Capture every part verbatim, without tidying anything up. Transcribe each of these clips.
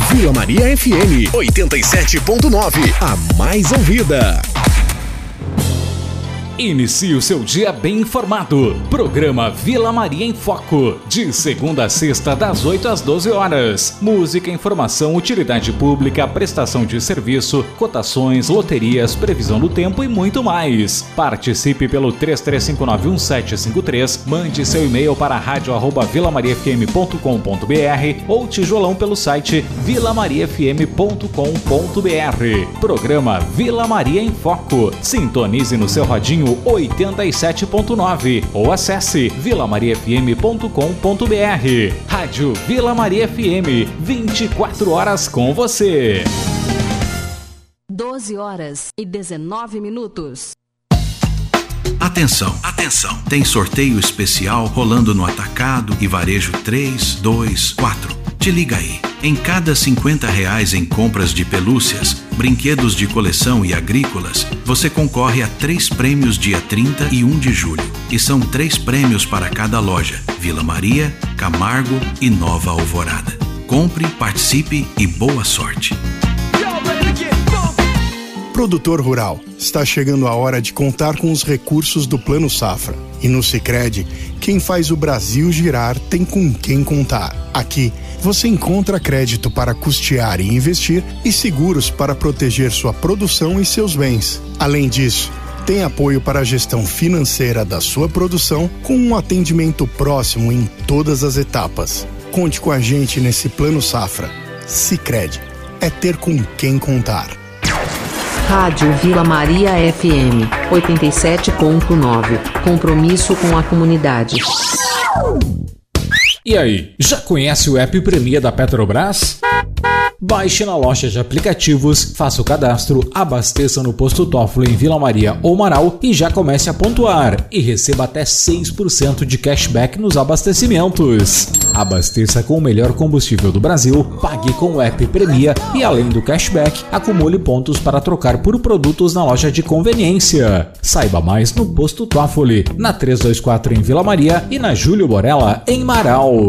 Vila Maria F M oitenta e sete ponto nove, a mais ouvida. Inicie o seu dia bem informado. Programa Vila Maria em Foco. De segunda a sexta, das oito às doze horas. Música, informação, utilidade pública, prestação de serviço, cotações, loterias, previsão do tempo e muito mais. Participe pelo três três cinco nove um sete cinco três. Mande seu e-mail para rádio arroba vila maria f m ponto com ponto b r ou tijolão pelo site vila maria f m ponto com ponto b r. Programa Vila Maria em Foco. Sintonize no seu radinho oitenta e sete ponto nove ou acesse vila maria f m ponto com ponto b r. Rádio Vila Maria F M, vinte e quatro horas com você. doze horas e dezenove minutos. Atenção, atenção. Tem sorteio especial rolando no Atacado e Varejo três, dois, quatro. Te liga aí. Em cada cinquenta reais em compras de pelúcias, brinquedos de coleção e agrícolas, você concorre a três prêmios dia trinta e um de julho. E são três prêmios para cada loja: Vila Maria, Camargo e Nova Alvorada. Compre, participe e boa sorte. Produtor rural, está chegando a hora de contar com os recursos do Plano Safra. E no Sicredi, quem faz o Brasil girar tem com quem contar. Aqui, você encontra crédito para custear e investir e seguros para proteger sua produção e seus bens. Além disso, tem apoio para a gestão financeira da sua produção com um atendimento próximo em todas as etapas. Conte com a gente nesse Plano Safra. Sicredi, é ter com quem contar. Rádio Vila Maria F M, oitenta e sete ponto nove. Compromisso com a comunidade. E aí, já conhece o app Premia da Petrobras? Baixe na loja de aplicativos, faça o cadastro, abasteça no posto Toffoli em Vila Maria ou Marau e já comece a pontuar e receba até seis por cento de cashback nos abastecimentos. Abasteça com o melhor combustível do Brasil, pague com o app Premia e além do cashback, acumule pontos para trocar por produtos na loja de conveniência. Saiba mais no posto Toffoli, na trezentos e vinte e quatro em Vila Maria e na Júlio Borella em Marau.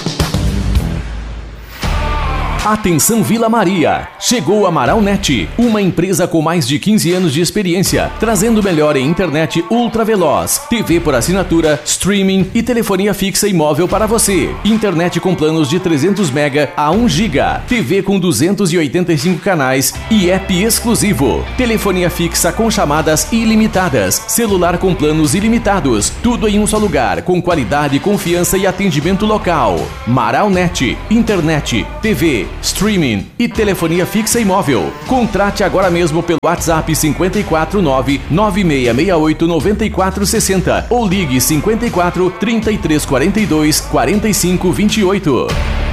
Atenção Vila Maria! Chegou a Maraunet, uma empresa com mais de quinze anos de experiência, trazendo o melhor em internet ultra veloz, T V por assinatura, streaming e telefonia fixa e móvel para você. Internet com planos de trezentos mega a um giga, T V com duzentos e oitenta e cinco canais e app exclusivo. Telefonia fixa com chamadas ilimitadas, celular com planos ilimitados, tudo em um só lugar, com qualidade, confiança e atendimento local. Maraunet, internet, T V, streaming e telefonia fixa e móvel. Contrate agora mesmo pelo WhatsApp cinco quatro nove, nove seis seis oito, nove quatro seis zero ou ligue cinco quatro, trinta e três quarenta e dois, quarenta e cinco vinte e oito.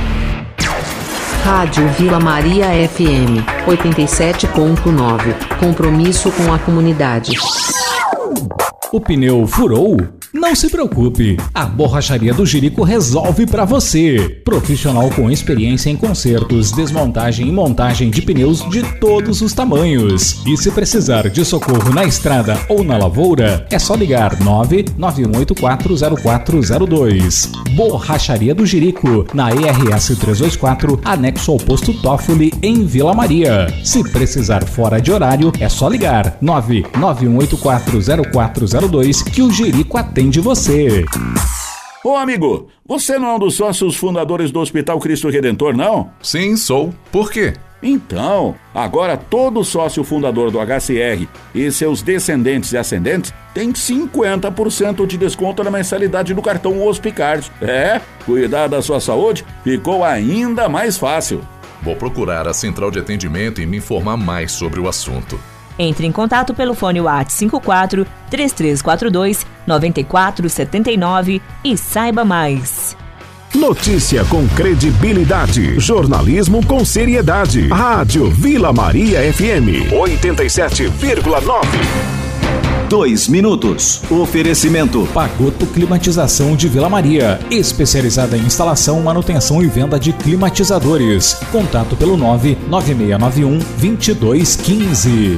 Rádio Vila Maria F M, oitenta e sete ponto nove. Compromisso com a comunidade. O pneu furou? Não se preocupe, a Borracharia do Jerico resolve para você. Profissional com experiência em consertos, desmontagem e montagem de pneus de todos os tamanhos. E se precisar de socorro na estrada ou na lavoura, é só ligar nove nove um oito quatro zero quatro zero dois. Borracharia do Jerico, na E R S trezentos e vinte e quatro, anexo ao posto Toffoli, em Vila Maria. Se precisar fora de horário, é só ligar nove nove um oito quatro zero quatro zero dois que o Jerico atende de você. Ô amigo, você não é um dos sócios fundadores do Hospital Cristo Redentor, não? Sim, sou. Por quê? Então, agora todo sócio fundador do H C R e seus descendentes e ascendentes tem cinquenta por cento de desconto na mensalidade do cartão Hospicard. É, cuidar da sua saúde ficou ainda mais fácil. Vou procurar a central de atendimento e me informar mais sobre o assunto. Entre em contato pelo fone WhatsApp cinco quatro, três três quatro dois, nove quatro sete nove e saiba mais. Notícia com credibilidade, jornalismo com seriedade. Rádio Vila Maria F M, oitenta e sete vírgula nove. Dois minutos. Oferecimento Pagoto Climatização de Vila Maria, especializada em instalação, manutenção e venda de climatizadores. Contato pelo nove nove seis nove um, dois dois um cinco.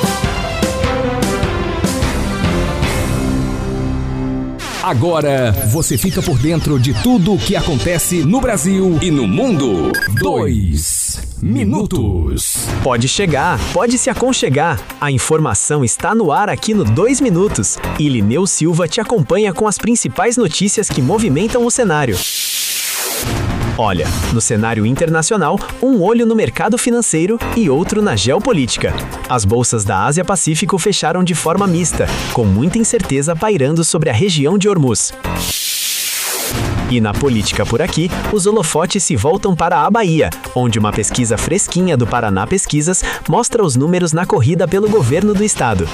Agora você fica por dentro de tudo o que acontece no Brasil e no mundo. Dois. minutos. Pode chegar, pode se aconchegar. A informação está no ar aqui no dois minutos. E Lineu Silva te acompanha com as principais notícias que movimentam o cenário. Olha, no cenário internacional, um olho no mercado financeiro e outro na geopolítica. As bolsas da Ásia-Pacífico fecharam de forma mista, com muita incerteza pairando sobre a região de Hormuz. E na política por aqui, os holofotes se voltam para a Bahia, onde uma pesquisa fresquinha do Paraná Pesquisas mostra os números na corrida pelo governo do estado.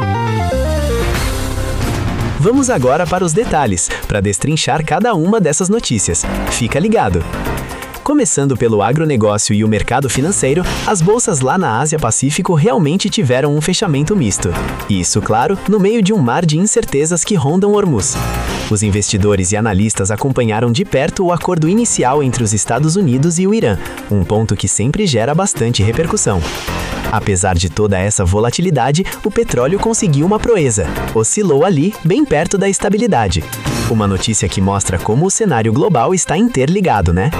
Vamos agora para os detalhes, para destrinchar cada uma dessas notícias. Fica ligado! Começando pelo agronegócio e o mercado financeiro, as bolsas lá na Ásia-Pacífico realmente tiveram um fechamento misto. Isso, claro, no meio de um mar de incertezas que rondam Hormuz. Os investidores e analistas acompanharam de perto o acordo inicial entre os Estados Unidos e o Irã, um ponto que sempre gera bastante repercussão. Apesar de toda essa volatilidade, o petróleo conseguiu uma proeza. Oscilou ali, bem perto da estabilidade. Uma notícia que mostra como o cenário global está interligado, né?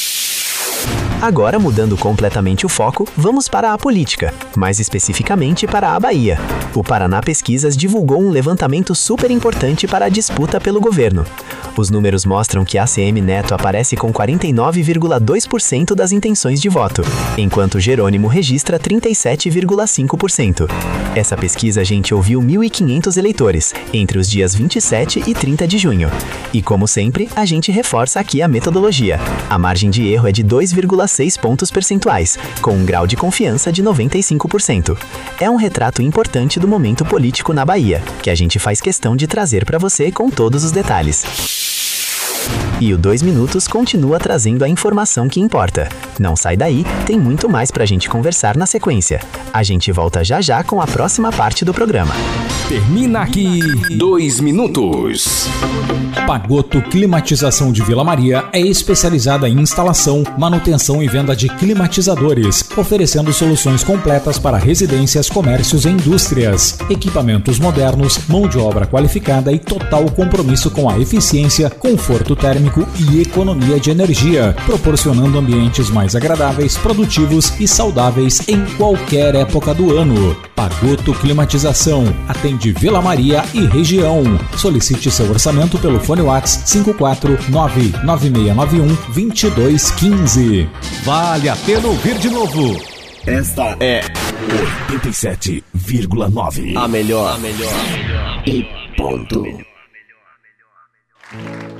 Agora, mudando completamente o foco, vamos para a política, mais especificamente para a Bahia. O Paraná Pesquisas divulgou um levantamento super importante para a disputa pelo governo. Os números mostram que A C M Neto aparece com quarenta e nove vírgula dois por cento das intenções de voto, enquanto Jerônimo registra trinta e sete vírgula cinco por cento. Essa pesquisa a gente ouviu mil e quinhentos eleitores, entre os dias vinte e sete e trinta de junho. E como sempre, a gente reforça aqui a metodologia. A margem de erro é de dois vírgula seis pontos percentuais, com um grau de confiança de noventa e cinco por cento. É um retrato importante do momento político na Bahia, que a gente faz questão de trazer para você com todos os detalhes. E o dois minutos continua trazendo a informação que importa. Não sai daí, tem muito mais pra gente conversar na sequência. A gente volta já já com a próxima parte do programa. Termina aqui dois minutos. Pagoto Climatização de Vila Maria é especializada em instalação, manutenção e venda de climatizadores, oferecendo soluções completas para residências, comércios e indústrias. Equipamentos modernos, mão de obra qualificada e total compromisso com a eficiência, conforto térmico e economia de energia, proporcionando ambientes mais agradáveis, produtivos e saudáveis em qualquer época do ano. Pagoto Climatização atende Vila Maria e região. Solicite seu orçamento pelo fone WhatsApp cinco quatro nove nove seis nove um dois dois um cinco. Vale a pena ouvir de novo. Esta é oitenta e sete vírgula nove. A melhor. A melhor. E ponto.